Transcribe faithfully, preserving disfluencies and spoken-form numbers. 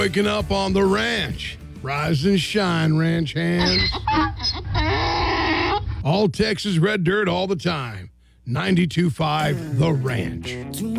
Waking up on the ranch. Rise and shine, ranch hands. All Texas red dirt all the time. ninety-two point five The Ranch.